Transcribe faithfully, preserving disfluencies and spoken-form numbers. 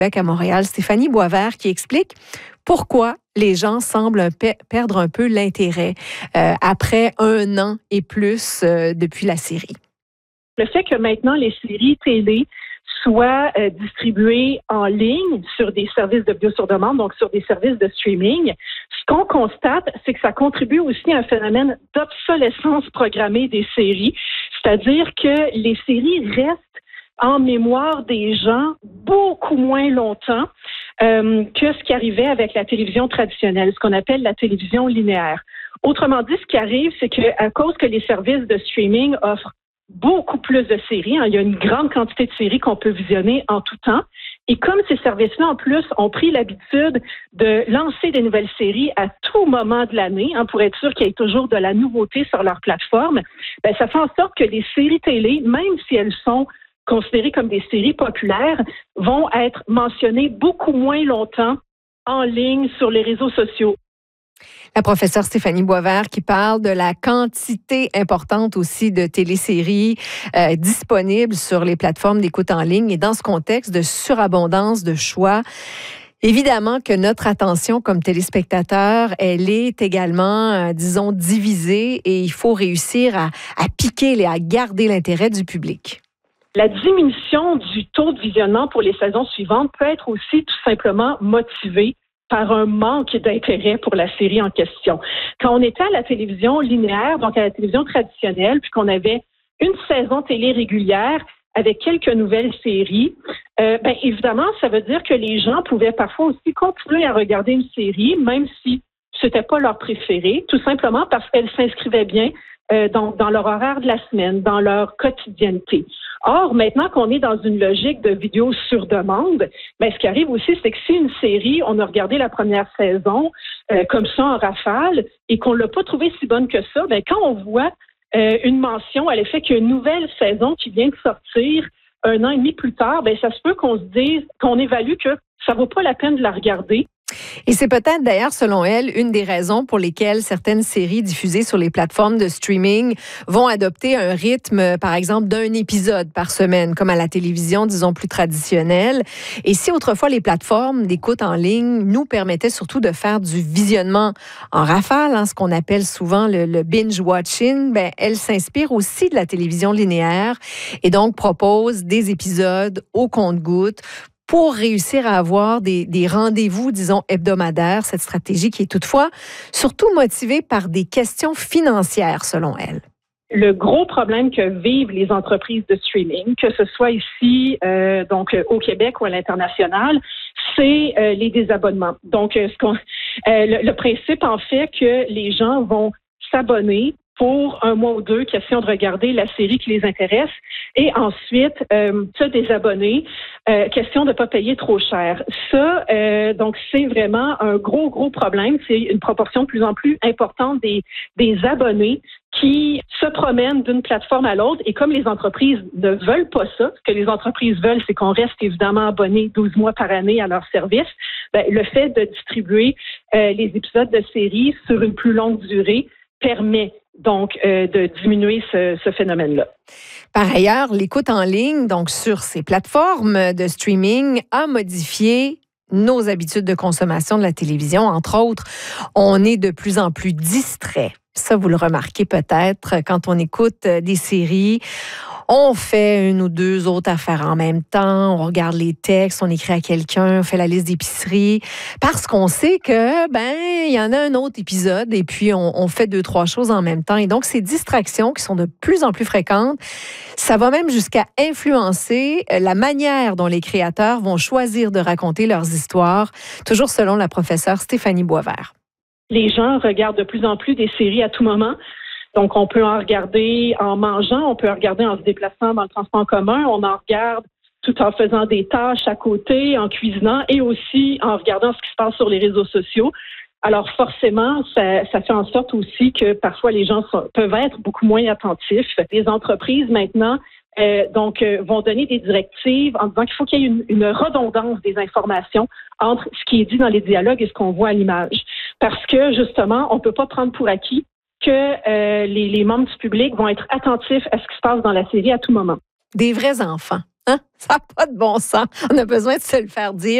à Montréal, Stéphanie Boisvert, qui explique pourquoi les gens semblent pe- perdre un peu l'intérêt euh, après un an et plus euh, depuis la série. Le fait que maintenant les séries télé soient euh, distribuées en ligne sur des services de vidéo sur demande, donc sur des services de streaming, ce qu'on constate, c'est que ça contribue aussi à un phénomène d'obsolescence programmée des séries, c'est-à-dire que les séries restent en mémoire des gens beaucoup moins longtemps euh, que ce qui arrivait avec la télévision traditionnelle, ce qu'on appelle la télévision linéaire. Autrement dit, ce qui arrive, c'est qu'à cause que les services de streaming offrent beaucoup plus de séries, hein, il y a une grande quantité de séries qu'on peut visionner en tout temps, et comme ces services-là, en plus, ont pris l'habitude de lancer des nouvelles séries à tout moment de l'année, hein, pour être sûr qu'il y ait toujours de la nouveauté sur leur plateforme, ben, ça fait en sorte que les séries télé, même si elles sont considérées comme des séries populaires, vont être mentionnées beaucoup moins longtemps en ligne sur les réseaux sociaux. La professeure Stéphanie Boisvert qui parle de la quantité importante aussi de téléséries euh, disponibles sur les plateformes d'écoute en ligne. Et dans ce contexte de surabondance de choix, évidemment que notre attention comme téléspectateur, elle est également, euh, disons, divisée et il faut réussir à, à piquer et à garder l'intérêt du public. La diminution du taux de visionnement pour les saisons suivantes peut être aussi tout simplement motivée par un manque d'intérêt pour la série en question. Quand on était à la télévision linéaire, donc à la télévision traditionnelle, puis qu'on avait une saison télé régulière avec quelques nouvelles séries, euh, ben évidemment, ça veut dire que les gens pouvaient parfois aussi continuer à regarder une série, même si c'était pas leur préféré, tout simplement parce qu'elle s'inscrivait bien euh, dans, dans leur horaire de la semaine, dans leur quotidienneté. Or, maintenant qu'on est dans une logique de vidéo sur demande, ben, ce qui arrive aussi, c'est que si une série, on a regardé la première saison euh, comme ça en rafale et qu'on l'a pas trouvée si bonne que ça, ben, quand on voit euh, une mention à l'effet qu'il y a une nouvelle saison qui vient de sortir un an et demi plus tard, ben, ça se peut qu'on se dise, qu'on évalue que ça vaut pas la peine de la regarder. Et c'est peut-être d'ailleurs, selon elle, une des raisons pour lesquelles certaines séries diffusées sur les plateformes de streaming vont adopter un rythme, par exemple, d'un épisode par semaine, comme à la télévision, disons, plus traditionnelle. Et si autrefois les plateformes d'écoute en ligne nous permettaient surtout de faire du visionnement en rafale, hein, ce qu'on appelle souvent le, le binge-watching, ben, elles s'inspirent aussi de la télévision linéaire et donc proposent des épisodes au compte-gouttes pour réussir à avoir des, des rendez-vous, disons, hebdomadaires, cette stratégie qui est toutefois surtout motivée par des questions financières, selon elle. Le gros problème que vivent les entreprises de streaming, que ce soit ici, euh, donc au Québec ou à l'international, c'est euh, les désabonnements. Donc, ce qu'on, euh, le, le principe, en fait, que les gens vont s'abonner pour un mois ou deux, question de regarder la série qui les intéresse, et ensuite euh, se désabonner, euh, question de ne pas payer trop cher. Ça, euh, donc, c'est vraiment un gros, gros problème. C'est une proportion de plus en plus importante des, des abonnés qui se promènent d'une plateforme à l'autre, et comme les entreprises ne veulent pas ça, ce que les entreprises veulent, c'est qu'on reste évidemment abonné douze mois par année à leur service, ben, le fait de distribuer euh, les épisodes de séries sur une plus longue durée permet donc euh, de diminuer ce, ce phénomène-là. Par ailleurs, l'écoute en ligne, donc sur ces plateformes de streaming, a modifié nos habitudes de consommation de la télévision. Entre autres, on est de plus en plus distrait. Ça, vous le remarquez peut-être quand on écoute des séries. On fait une ou deux autres affaires en même temps. On regarde les textes, on écrit à quelqu'un, on fait la liste d'épicerie. Parce qu'on sait que, ben, il y en a un autre épisode et puis on, on fait deux, trois choses en même temps. Et donc, ces distractions qui sont de plus en plus fréquentes, ça va même jusqu'à influencer la manière dont les créateurs vont choisir de raconter leurs histoires, toujours selon la professeure Stéphanie Boisvert. Les gens regardent de plus en plus des séries à tout moment. Donc, on peut en regarder en mangeant, on peut en regarder en se déplaçant dans le transport en commun, on en regarde tout en faisant des tâches à côté, en cuisinant et aussi en regardant ce qui se passe sur les réseaux sociaux. Alors, forcément, ça, ça fait en sorte aussi que parfois les gens sont, peuvent être beaucoup moins attentifs. Les entreprises, maintenant, Euh, donc, euh, vont donner des directives en disant qu'il faut qu'il y ait une, une redondance des informations entre ce qui est dit dans les dialogues et ce qu'on voit à l'image. Parce que, justement, on ne peut pas prendre pour acquis que euh, les, les membres du public vont être attentifs à ce qui se passe dans la série à tout moment. Des vrais enfants. Hein? Ça n'a pas de bon sens. On a besoin de se le faire dire.